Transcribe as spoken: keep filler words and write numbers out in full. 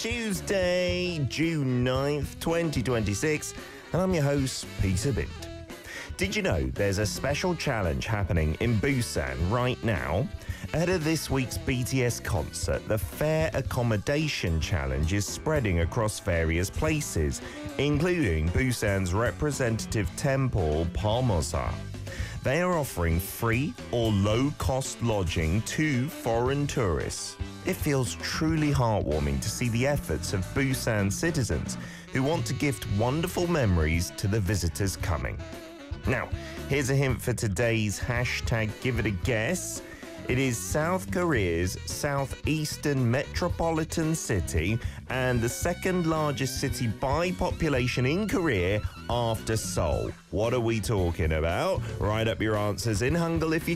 Tuesday, June ninth, twenty twenty-six, and I'm your host, Peter Bint. Did you know there's a special challenge happening in Busan right now? Ahead of this week's B T S concert, the Fair Accommodation Challenge is spreading across various places, including Busan's representative temple, Palmosa. They are offering free or low-cost lodging to foreign tourists. It feels truly heartwarming to see the efforts of Busan citizens who want to gift wonderful memories to the visitors coming. Now, here's a hint for today's hashtag Give It a Guess. It is South Korea's southeastern metropolitan city and the second largest city by population in Korea after Seoul. What are we talking about? Write up your answers in Hangul if you